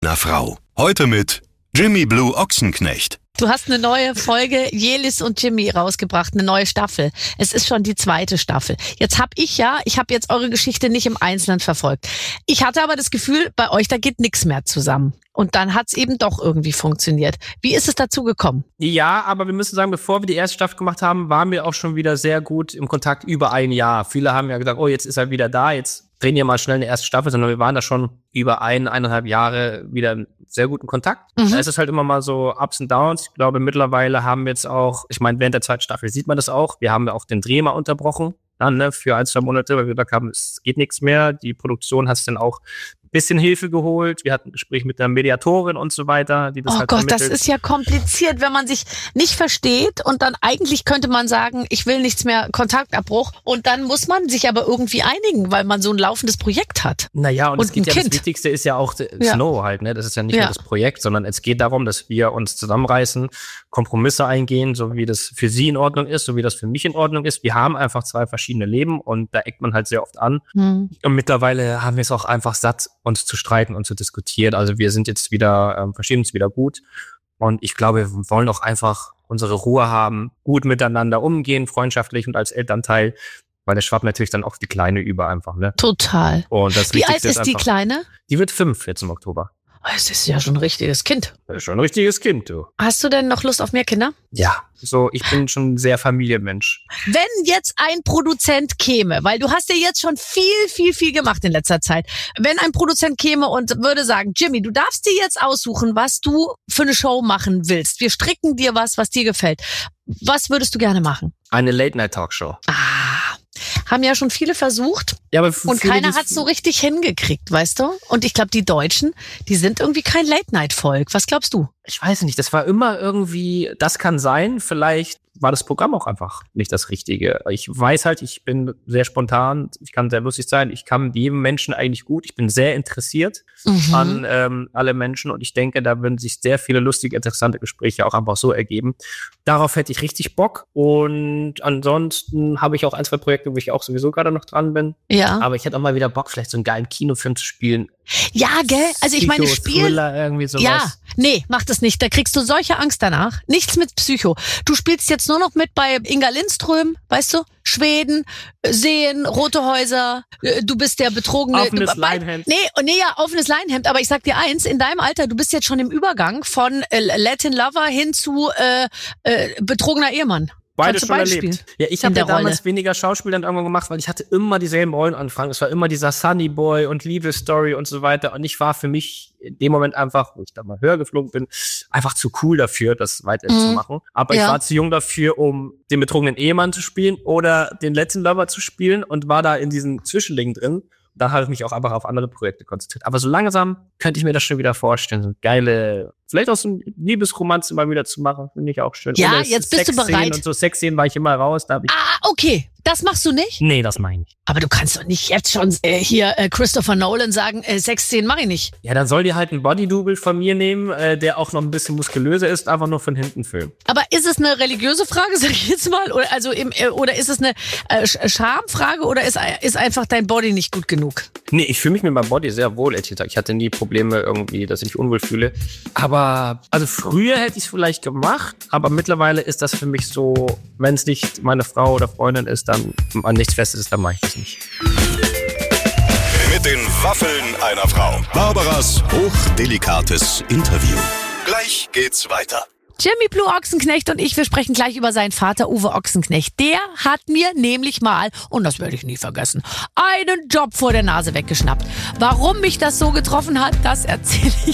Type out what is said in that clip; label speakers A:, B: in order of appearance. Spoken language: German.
A: einer Frau. Heute mit Jimmy Blue Ochsenknecht.
B: Du hast eine neue Folge Jelis und Jimmy rausgebracht, eine neue Staffel. Es ist schon die 2. Staffel. Jetzt habe ich jetzt eure Geschichte nicht im Einzelnen verfolgt. Ich hatte aber das Gefühl, bei euch, da geht nichts mehr zusammen. Und dann hat's eben doch irgendwie funktioniert. Wie ist es dazu gekommen?
C: Ja, aber wir müssen sagen, bevor wir die erste Staffel gemacht haben, waren wir auch schon wieder sehr gut im Kontakt über ein Jahr. Viele haben ja gesagt, oh, jetzt ist er wieder da, jetzt drehen wir mal schnell eine erste Staffel, sondern wir waren da schon über 1,5 Jahre wieder in sehr guten Kontakt. Es ist halt immer mal so Ups und Downs. Ich glaube, mittlerweile haben wir jetzt auch, ich meine, während der 2. Staffel sieht man das auch, wir haben ja auch den Dreh mal unterbrochen, dann für 1-2 Monate, weil wir gesagt haben, es geht nichts mehr. Die Produktion hat dann auch bisschen Hilfe geholt. Wir hatten ein Gespräch mit der Mediatorin und so weiter, die das halt vermittelt.
B: Das ist ja kompliziert, wenn man sich nicht versteht und dann eigentlich könnte man sagen, ich will nichts mehr, Kontaktabbruch, und dann muss man sich aber irgendwie einigen, weil man so ein laufendes Projekt hat.
C: Naja, und es geht ja, das Wichtigste ist ja auch Snow halt, ne? Das ist ja nicht nur das Projekt, sondern es geht darum, dass wir uns zusammenreißen, Kompromisse eingehen, so wie das für sie in Ordnung ist, so wie das für mich in Ordnung ist. Wir haben einfach 2 verschiedene Leben und da eckt man halt sehr oft an. Und mittlerweile haben wir es auch einfach satt, uns zu streiten und zu diskutieren. Also wir sind jetzt wieder, verstehen uns wieder gut. Und ich glaube, wir wollen auch einfach unsere Ruhe haben, gut miteinander umgehen, freundschaftlich und als Elternteil. Weil der schwappt natürlich dann auch die Kleine über einfach, ne?
B: Total.
C: Und das
B: Wie alt ist die Kleine?
C: Die wird 5 jetzt im Oktober.
B: Es ist ja schon ein richtiges Kind.
C: Das ist schon ein richtiges Kind, du.
B: Hast du denn noch Lust auf mehr Kinder?
C: Ja, so, ich bin schon ein sehr Familienmensch.
B: Wenn jetzt ein Produzent käme, weil du hast ja jetzt schon viel gemacht in letzter Zeit. Wenn ein Produzent käme und würde sagen, Jimmy, du darfst dir jetzt aussuchen, was du für eine Show machen willst. Wir stricken dir was dir gefällt. Was würdest du gerne machen?
C: Eine Late-Night-Talkshow.
B: Haben ja schon viele versucht.
C: Ja, aber
B: und keiner hat es so richtig hingekriegt, weißt du? Und ich glaube, die Deutschen, die sind irgendwie kein Late-Night-Volk. Was glaubst du?
C: Ich weiß nicht, das war immer irgendwie, das kann sein, vielleicht war das Programm auch einfach nicht das Richtige. Ich weiß halt, ich bin sehr spontan, ich kann sehr lustig sein, ich kann jedem Menschen eigentlich gut, ich bin sehr interessiert an alle Menschen und ich denke, da würden sich sehr viele lustige, interessante Gespräche auch einfach so ergeben. Darauf hätte ich richtig Bock und ansonsten habe ich auch 1-2 Projekte, wo ich auch sowieso gerade noch dran bin.
B: Ja.
C: Aber ich hätte auch mal wieder Bock, vielleicht so einen geilen Kinofilm zu spielen.
B: Ja, gell? Also ich meine,
C: irgendwie sowas.
B: Ja, nee, mach das nicht. Da kriegst du solche Angst danach. Nichts mit Psycho. Du spielst jetzt nur noch mit bei Inga Lindström, weißt du? Schweden, Seen, Rote Häuser. Du bist der betrogene...
C: Offenes Leinhemd.
B: Offenes Leinhemd. Aber ich sag dir eins, in deinem Alter, du bist jetzt schon im Übergang von Latin Lover hin zu betrogener Ehemann.
C: Beide schon erlebt. Ja, ich habe ja damals weniger Schauspiel dann irgendwann gemacht, weil ich hatte immer dieselben Rollen anfangen. Es war immer dieser Sunny Boy und Liebesstory und so weiter. Und ich war für mich in dem Moment einfach, wo ich da mal höher geflogen bin, einfach zu cool dafür, das weiter zu machen. Aber ich war zu jung dafür, um den betrogenen Ehemann zu spielen oder den Latin Lover zu spielen und war da in diesen Zwischendingen drin. Da habe ich mich auch einfach auf andere Projekte konzentriert. Aber so langsam könnte ich mir das schon wieder vorstellen. So geile, vielleicht auch so ein Liebesromanze mal wieder zu machen, finde ich auch schön.
B: Ja,
C: oder
B: jetzt bist du bereit.
C: Und so Sexszenen war ich immer raus. Da
B: okay. Das machst du nicht?
C: Nee, das meine ich.
B: Aber du kannst doch nicht jetzt schon hier Christopher Nolan sagen, Sexszenen mache ich nicht.
C: Ja, dann soll die halt einen Bodydouble von mir nehmen, der auch noch ein bisschen muskulöser ist, einfach nur von hinten filmen.
B: Aber ist es eine religiöse Frage, sag ich jetzt mal? Oder ist es eine Schamfrage oder ist einfach dein Body nicht gut genug?
C: Nee, ich fühle mich mit meinem Body sehr wohl, ehrlich gesagt. Ich hatte nie Probleme irgendwie, dass ich mich unwohl fühle. Aber, also früher hätte ich es vielleicht gemacht, aber mittlerweile ist das für mich so, wenn es nicht meine Frau oder Freundin ist, dann an nichts Festes ist, dann mache ich das nicht.
A: Mit den Waffeln einer Frau. Barbaras hochdelikates Interview. Gleich geht's weiter.
B: Jimmy Blue Ochsenknecht und ich, wir sprechen gleich über seinen Vater Uwe Ochsenknecht. Der hat mir nämlich mal, und das werde ich nie vergessen, einen Job vor der Nase weggeschnappt. Warum mich das so getroffen hat, das erzähle ich